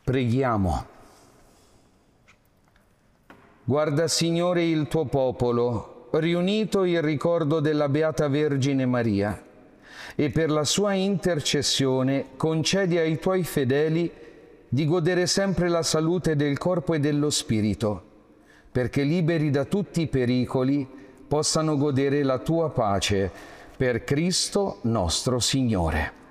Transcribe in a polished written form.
Preghiamo. Guarda, Signore, il tuo popolo, riunito in ricordo della Beata Vergine Maria, e per la sua intercessione concedi ai tuoi fedeli di godere sempre la salute del corpo e dello spirito, perché liberi da tutti i pericoli possano godere la tua pace. Per Cristo nostro Signore.